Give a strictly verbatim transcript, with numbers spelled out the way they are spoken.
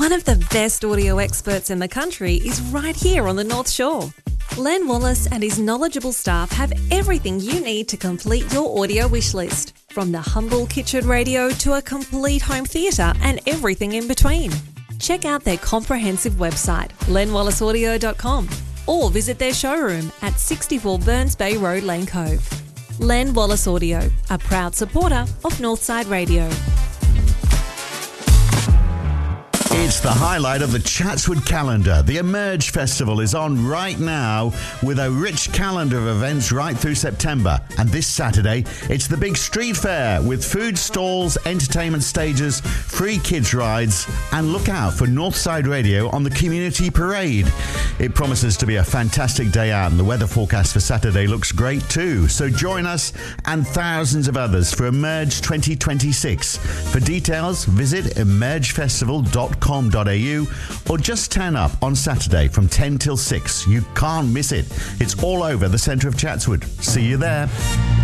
One of the best audio experts in the country is right here on the North Shore. Len Wallace and his knowledgeable staff have everything you need to complete your audio wish list, from the humble kitchen radio to a complete home theatre and everything in between. Check out their comprehensive website, len wallace audio dot com, or visit their showroom at sixty-four Burns Bay Road, Lane Cove. Len Wallace Audio, a proud supporter of Northside Radio. It's the highlight of the Chatswood calendar. The Emerge Festival is on right now with a rich calendar of events right through September. And this Saturday, it's the big street fair with food stalls, entertainment stages, free kids rides, and look out for Northside Radio on the community parade. It promises to be a fantastic day out, and the weather forecast for Saturday looks great too. So join us and thousands of others for Emerge twenty twenty-six. For details, visit emerge festival dot com dot a u or just turn up on Saturday from ten till six. You can't miss it. It's all over the centre of Chatswood. See you there.